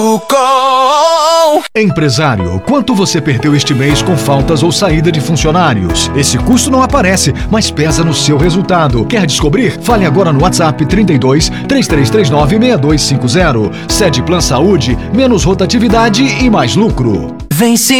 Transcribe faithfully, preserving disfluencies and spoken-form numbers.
Empresário, quanto você perdeu este mês com faltas ou saída de funcionários? Esse custo não aparece, mas pesa no seu resultado. Quer descobrir? Fale agora no WhatsApp trinta e dois, três três três nove, seis dois cinco zero. Sede Plan Saúde, menos rotatividade e mais lucro. Vence